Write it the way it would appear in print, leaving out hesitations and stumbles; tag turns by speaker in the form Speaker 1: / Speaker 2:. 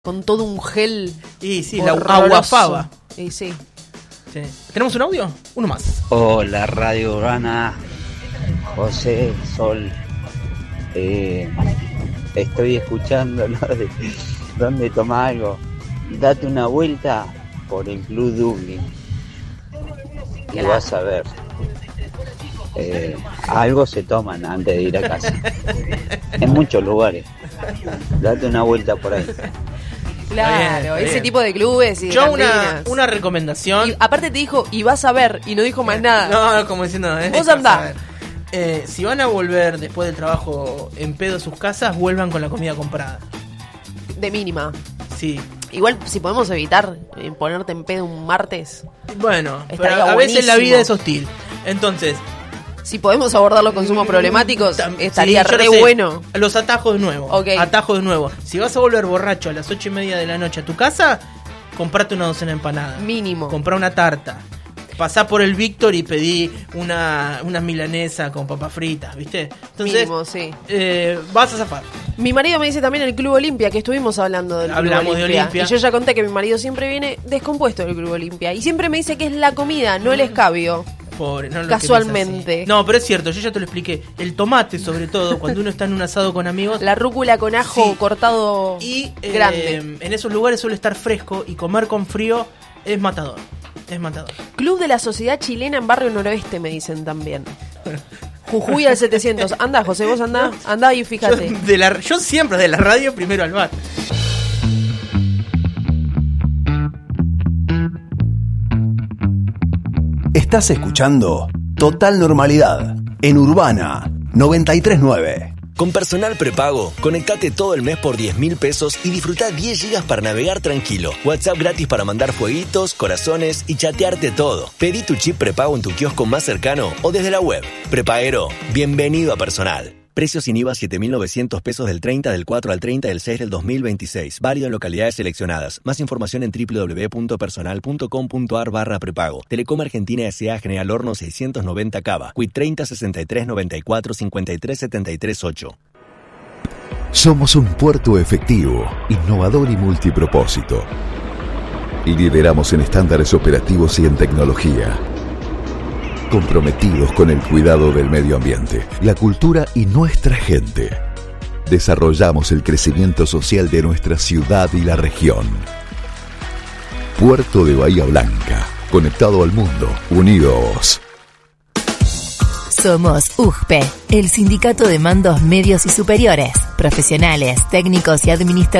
Speaker 1: con todo un gel.
Speaker 2: Y sí, la aguafaba.
Speaker 1: Y sí.
Speaker 2: Sí. ¿Tenemos un audio? Uno más.
Speaker 3: Hola, Radio Urbana. José Sol. Estoy escuchando lo de ¿dónde toma algo? Date una vuelta por el Club Dublín y vas a ver. Algo se toman antes de ir a casa. En muchos lugares. Date una vuelta por ahí.
Speaker 1: Claro,
Speaker 2: bien,
Speaker 1: ese
Speaker 2: bien.
Speaker 1: tipo de clubes y de
Speaker 2: Yo
Speaker 1: cantinas.
Speaker 2: una recomendación.
Speaker 1: Y aparte te dijo, y vas a ver, y no dijo más nada.
Speaker 2: No, como diciendo,
Speaker 1: Vos andá.
Speaker 2: Si van a volver después del trabajo en pedo a sus casas, vuelvan con la comida comprada.
Speaker 1: De mínima.
Speaker 2: Sí.
Speaker 1: Igual, si podemos evitar ponerte en pedo un martes,
Speaker 2: Bueno, pero
Speaker 1: Estaría
Speaker 2: a veces la
Speaker 1: buenísimo.
Speaker 2: vida es hostil. Entonces,
Speaker 1: si podemos abordar los consumos problemáticos, estaría
Speaker 2: sí, yo
Speaker 1: re
Speaker 2: no sé,
Speaker 1: bueno.
Speaker 2: Los atajos de nuevo.
Speaker 1: Ok.
Speaker 2: Atajos de nuevo. Si vas a volver borracho a las 8:30 de la noche a tu casa, comprate una docena de empanadas.
Speaker 1: Mínimo.
Speaker 2: Comprá una tarta. Pasá por el Víctor y pedí una milanesa con papas fritas, ¿viste? Entonces,
Speaker 1: Mínimo, sí.
Speaker 2: Vas a zafar.
Speaker 1: Mi marido me dice también el Club Olimpia, que estuvimos hablando del
Speaker 2: Hablamos
Speaker 1: Club
Speaker 2: de
Speaker 1: Olimpia.
Speaker 2: Olimpia.
Speaker 1: Y yo ya conté que mi marido siempre viene descompuesto del Club Olimpia. Y siempre me dice que es la comida, no el escabio.
Speaker 2: Pobre, no lo
Speaker 1: Casualmente.
Speaker 2: querés así. No, pero es cierto, yo ya te lo expliqué. El tomate, sobre todo, cuando uno está en un asado con amigos.
Speaker 1: La rúcula con ajo
Speaker 2: Sí.
Speaker 1: cortado
Speaker 2: Y
Speaker 1: grande.
Speaker 2: en esos lugares suele estar fresco y comer con frío es matador. Es matador.
Speaker 1: Club de la Sociedad Chilena en Barrio Noroeste, me dicen también. Jujuy al 700. Anda, José, vos andá y fíjate.
Speaker 2: Yo siempre de la radio primero al bar.
Speaker 4: Estás escuchando Total Normalidad en Urbana 93.9.
Speaker 5: Con Personal Prepago, conectate todo el mes por 10.000 pesos y disfruta 10 gigas para navegar tranquilo. WhatsApp gratis para mandar fueguitos, corazones y chatearte todo. Pedí tu chip prepago en tu kiosco más cercano o desde la web. Prepaguero, bienvenido a Personal. Precios sin IVA 7.900 pesos del 30 del 4 al 30 del 6 del 2026. Válido en localidades seleccionadas. Más información en www.personal.com.ar/prepago. Telecom Argentina S.A. General Horno 690 Cava. Quit 30 63 94 53 73 8.
Speaker 6: Somos un puerto efectivo, innovador y multipropósito. Y lideramos en estándares operativos y en tecnología. Comprometidos con el cuidado del medio ambiente, la cultura y nuestra gente. Desarrollamos el crecimiento social de nuestra ciudad y la región. Puerto de Bahía Blanca, conectado al mundo, unidos.
Speaker 7: Somos UGPE, el Sindicato de Mandos Medios y Superiores, profesionales, técnicos y administrativos